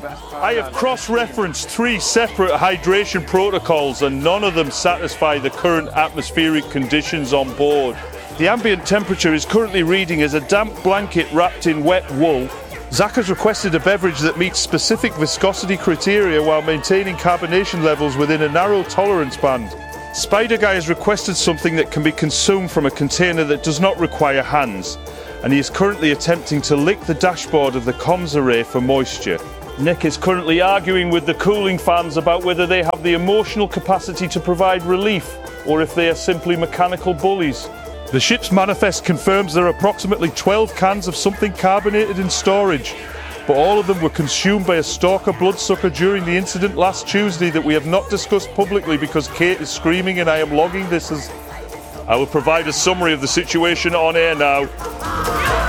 I have cross-referenced 3 separate hydration protocols and none of them satisfy the current atmospheric conditions on board. The ambient temperature is currently reading as a damp blanket wrapped in wet wool. Zach has requested a beverage that meets specific viscosity criteria while maintaining carbonation levels within a narrow tolerance band. Spider Guy has requested something that can be consumed from a container that does not require hands, and he is currently attempting to lick the dashboard of the comms array for moisture. Nick is currently arguing with the cooling fans about whether they have the emotional capacity to provide relief or if they are simply mechanical bullies. The ship's manifest confirms there are approximately 12 cans of something carbonated in storage, but all of them were consumed by a stalker bloodsucker during the incident last Tuesday that we have not discussed publicly because Kate is screaming and I am logging this as... I will provide a summary of the situation on air now.